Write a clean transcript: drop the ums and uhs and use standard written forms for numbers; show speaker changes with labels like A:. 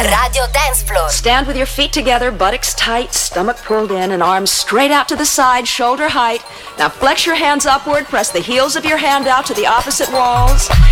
A: Radio Dance Floor.
B: Stand with your feet together, buttocks tight, stomach pulled in, and arms straight out to the side, shoulder height. Now flex your hands upward, press the heels of your hand out to the opposite walls.